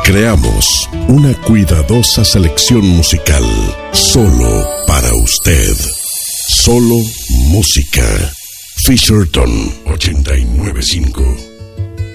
Creamos una cuidadosa selección musical solo para usted. Solo música. Fisherton 895.